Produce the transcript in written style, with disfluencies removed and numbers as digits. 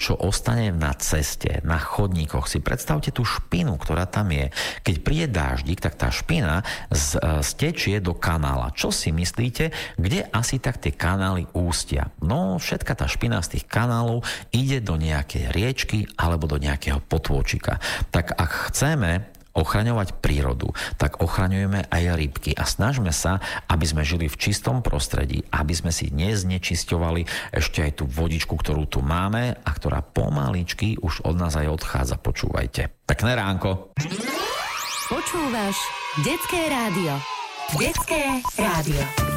čo ostane na ceste, na chodníkoch. Si predstavte tú špinu, ktorá tam je. Keď príde dáždik, tak tá špina stečie do kanála. Čo si myslíte, kde asi tak tie kanály ústia? No, všetka tá špina z tých kanálov ide do nejakej riečky alebo do nejakého potôčika. Tak ak chceme ochraňovať prírodu, tak ochraňujeme aj rybky a snažme sa, aby sme žili v čistom prostredí, aby sme si neznečisťovali ešte aj tú vodičku, ktorú tu máme a ktorá pomaličky už od nás aj odchádza. Počúvajte. Pekné ránko. Počúvaš Detské rádio. Detské rádio.